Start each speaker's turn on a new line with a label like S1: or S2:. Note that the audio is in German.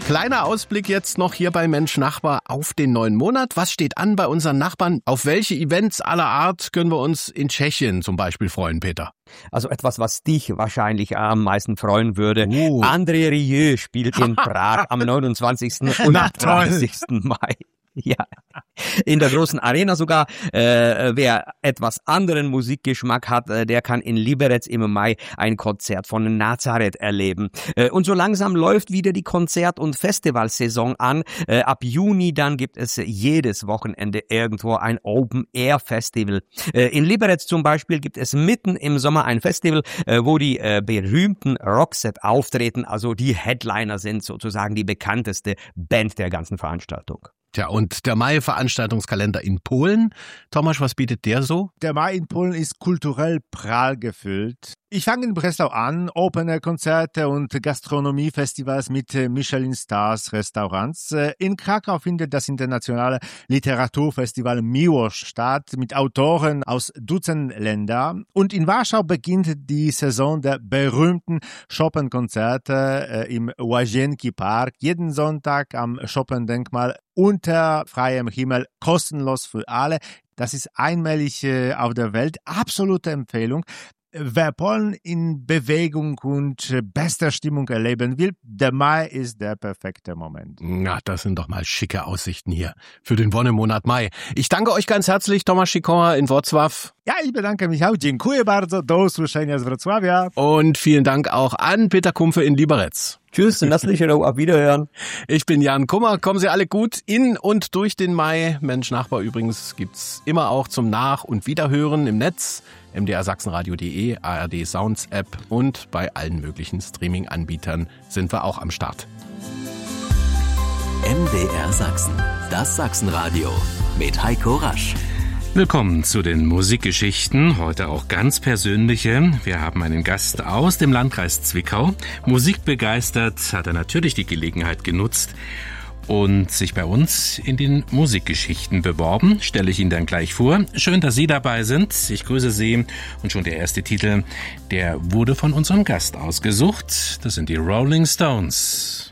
S1: Kleiner Ausblick jetzt noch hier bei Mensch Nachbar auf den neuen Monat. Was steht an bei unseren Nachbarn? Auf welche Events aller Art können wir uns in Tschechien zum Beispiel freuen, Peter?
S2: Also etwas, was dich wahrscheinlich am meisten freuen würde. André Rieu spielt in Prag am 29. und 30. Mai. Ja, in der großen Arena sogar. Wer etwas anderen Musikgeschmack hat, der kann in Liberec im Mai ein Konzert von Nazareth erleben. Und so langsam läuft wieder die Konzert- und Festivalsaison an. Ab Juni dann gibt es jedes Wochenende irgendwo ein Open-Air-Festival. In Liberec zum Beispiel gibt es mitten im Sommer ein Festival, wo die berühmten Roxette auftreten. Also die Headliner sind sozusagen die bekannteste Band der ganzen Veranstaltung.
S1: Tja, und der Mai-Veranstaltungskalender in Polen. Thomas, was bietet der so?
S3: Der Mai in Polen ist kulturell prall gefüllt. Ich fange in Breslau an, Open-Air-Konzerte und Gastronomie-Festivals mit Michelin-Stars-Restaurants. In Krakau findet das internationale Literaturfestival Miłosz statt mit Autoren aus Dutzend Ländern. Und in Warschau beginnt die Saison der berühmten Chopin-Konzerte im Łazienki Park. Jeden Sonntag am Chopin-Denkmal unter freiem Himmel, kostenlos für alle. Das ist einmalig auf der Welt. Absolute Empfehlung. Wer Polen in Bewegung und bester Stimmung erleben will, der Mai ist der perfekte Moment.
S1: Na, das sind doch mal schicke Aussichten hier für den Wonnemonat Mai. Ich danke euch ganz herzlich, Tomasz Sikora in Wrocław.
S3: Ja, ich bedanke mich auch. Dziękuję bardzo. Do usłyszenia z Wrocławia.
S1: Und vielen Dank auch an Peter Kumpfe in Liberec.
S2: Tschüss und herzlich auf Wiederhören.
S1: Ich bin Jan Kummer. Kommen Sie alle gut in und durch den Mai. Mensch Nachbar übrigens gibt's immer auch zum Nach- und Wiederhören im Netz. mdrsachsenradio.de, ARD Sounds App und bei allen möglichen Streaming-Anbietern sind wir auch am Start.
S4: MDR Sachsen, das Sachsenradio mit Heiko Rasch.
S5: Willkommen zu den Musikgeschichten, heute auch ganz persönliche. Wir haben einen Gast aus dem Landkreis Zwickau. Musikbegeistert hat er natürlich die Gelegenheit genutzt und sich bei uns in den Musikgeschichten beworben. Stelle ich Ihnen dann gleich vor. Schön, dass Sie dabei sind. Ich grüße Sie. Und schon der erste Titel, der wurde von unserem Gast ausgesucht. Das sind die Rolling Stones.